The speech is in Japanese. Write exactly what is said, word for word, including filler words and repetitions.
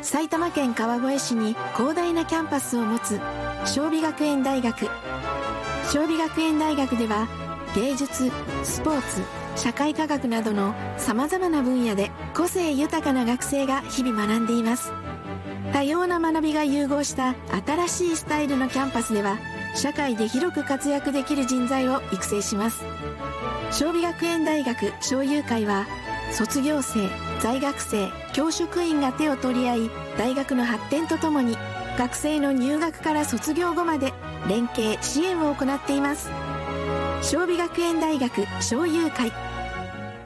埼玉県川越市に広大なキャンパスを持つ尚美学園大学。尚美学園大学では芸術、スポーツ、社会科学などの様々な分野で個性豊かな学生が日々学んでいます。多様な学びが融合した新しいスタイルのキャンパスでは、社会で広く活躍できる人材を育成します。尚美学園大学尚友会は、卒業生、在学生、教職員が手を取り合い、大学の発展とともに学生の入学から卒業後まで連携支援を行っています。尚美学園大学尚友会。